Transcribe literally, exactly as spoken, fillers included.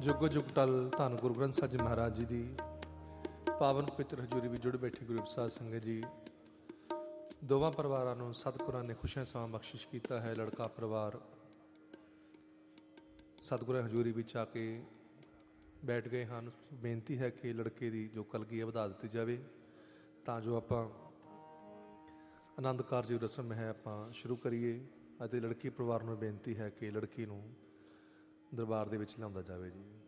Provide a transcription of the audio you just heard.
ਜੁਗ ਜੁਗ ਟਲ ਧੰਨ ਗੁਰੂ ਗ੍ਰੰਥ ਸਾਹਿਬ ਜੀ ਮਹਾਰਾਜ ਜੀ ਦੀ ਪਾਵਨ ਪਵਿੱਤਰ ਹਜ਼ੂਰੀ ਵਿੱਚ ਜੁੜ ਬੈਠੀ ਗੁਰੂ ਸਾਧ ਸੰਗਤ ਜੀ, ਦੋਵਾਂ ਪਰਿਵਾਰਾਂ ਨੂੰ ਸਤਿਗੁਰਾਂ ਨੇ ਖੁਸ਼ੀਆਂ ਸਮਾਂ ਬਖਸ਼ਿਸ਼ ਕੀਤਾ ਹੈ। ਲੜਕਾ ਪਰਿਵਾਰ ਸਤਿਗੁਰਾਂ ਹਜ਼ੂਰੀ ਵਿੱਚ ਆ ਕੇ ਬੈਠ ਗਏ ਹਨ। ਬੇਨਤੀ ਹੈ ਕਿ ਲੜਕੇ ਦੀ ਜੋ ਕਲਗੀ ਹੈ ਵਧਾ ਦਿੱਤੀ ਜਾਵੇ ਤਾਂ ਜੋ ਆਪਾਂ ਆਨੰਦ ਕਾਰਜ ਦੀ ਰਸਮ ਹੈ ਆਪਾਂ ਸ਼ੁਰੂ ਕਰੀਏ। ਅਤੇ ਲੜਕੀ ਪਰਿਵਾਰ ਨੂੰ ਬੇਨਤੀ ਹੈ ਕਿ ਲੜਕੀ ਨੂੰ ਦਰਬਾਰ ਦੇ ਵਿੱਚ ਲਿਆਉਂਦਾ ਜਾਵੇ ਜੀ।